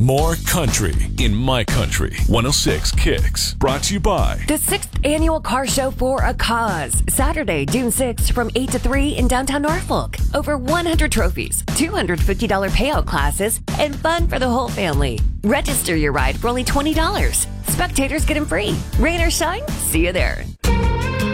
More country in My Country 106 Kicks. Brought to you by the 6th Annual Car Show for a Cause. Saturday, June 6th from 8 to 3 in downtown Norfolk. Over 100 trophies, $250 payout classes, and fun for the whole family. Register your ride for only $20. Spectators get them free. Rain or shine, see you there.